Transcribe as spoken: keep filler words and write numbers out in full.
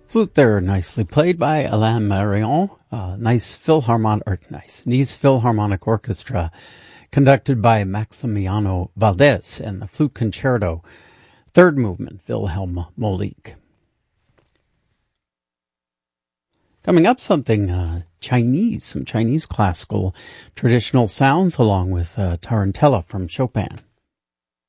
Flute there, nicely played by Alain Marion. Uh, nice Philharmonic, or nice, Nice Philharmonic Orchestra, conducted by Maximiano Valdez, and the Flute Concerto. Third movement, Wilhelm Molik. Coming up, something uh, Chinese, some Chinese classical traditional sounds, along with uh, Tarantella from Chopin.